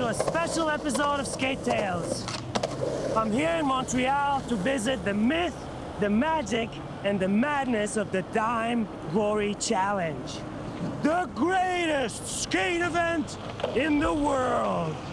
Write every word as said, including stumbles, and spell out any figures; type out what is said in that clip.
a special episode of Skate Tales. I'm here in Montreal to visit the myth, the magic, and the madness of the Dime Glory Challenge. The greatest skate event in the world.